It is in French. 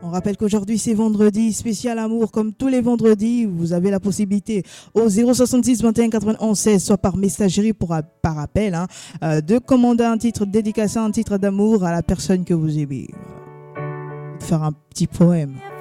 On rappelle qu'aujourd'hui c'est vendredi spécial amour, comme tous les vendredis. Vous avez la possibilité au 070 21 91 16, soit par messagerie par appel, de commander un titre dédicacé, un titre d'amour à la personne que vous aimez. Faire un petit poème.